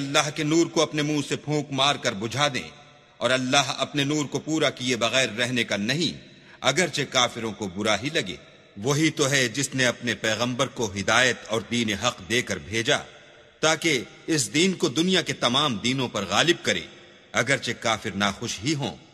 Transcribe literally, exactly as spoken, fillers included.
अल्लाह के नूर को अपने मुंह से फूंक मार कर बुझा दें, और अल्लाह अपने नूर को पूरा किए बगैर रहने का नहीं, अगरचे काफिरों को बुरा ही लगे। वही तो है जिसने अपने पैगंबर को हिदायत और दीन हक देकर भेजा, ताकि इस दीन को दुनिया के तमाम दीनों पर गालिब करे, अगरचे काफिर नाखुश ही हों।